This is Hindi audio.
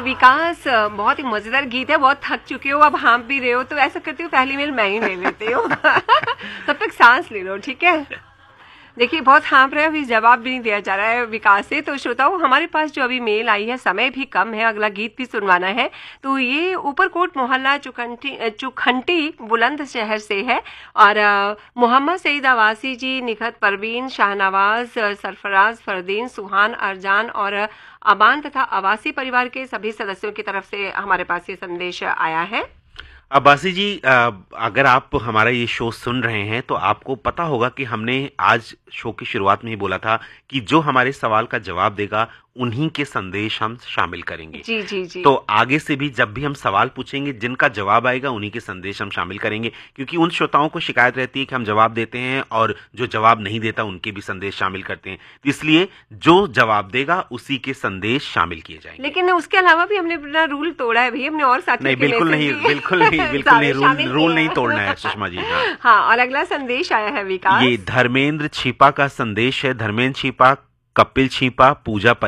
विकास, बहुत ही मजेदार गीत है, बहुत थक चुके हो, अब हाँफ भी रहे हो, तो ऐसा करती हूँ पहली मेल मैं ही ले लेती हूँ। तब तक सांस ले लो, ठीक है। देखिए बहुत हाँफ रहे, अभी जवाब भी नहीं दिया जा रहा है विकास से। तो श्रोताओं, हमारे पास जो अभी मेल आई है, समय भी कम है, अगला गीत भी सुनवाना है। तो ये ऊपरकोट मोहल्ला चुखंटी बुलंदशहर से है और मोहम्मद सईद आवासी जी, निखत परवीन, शाहनवाज, सरफराज, फरदीन, सुहान, अरजान और अबान तथा आवासी परिवार के सभी सदस्यों की तरफ से हमारे पास ये संदेश आया है। अब्बासी जी, अगर आप हमारा ये शो सुन रहे हैं तो आपको पता होगा कि हमने आज शो की शुरुआत में ही बोला था कि जो हमारे सवाल का जवाब देगा उन्हीं के संदेश हम शामिल करेंगे। जी जी जी। तो आगे से भी जब भी हम सवाल पूछेंगे, जिनका जवाब आएगा उन्हीं के संदेश हम शामिल करेंगे, क्योंकि उन श्रोताओं को शिकायत रहती है कि हम जवाब देते हैं और जो जवाब नहीं देता उनके भी संदेश शामिल करते हैं। तो इसलिए जो जवाब देगा उसी के संदेश शामिल किए जाएंगे। लेकिन उसके अलावा भी हमने अपना रूल तोड़ा है भाई, हमने और साथियों नहीं, बिल्कुल नहीं, रूल नहीं तोड़ना है सुषमा जी। हाँ, और अगला संदेश आया है विकास, ये धर्मेंद्र छिपा का संदेश है। धर्मेंद्र छिपा, कपिल छिपा, पूजा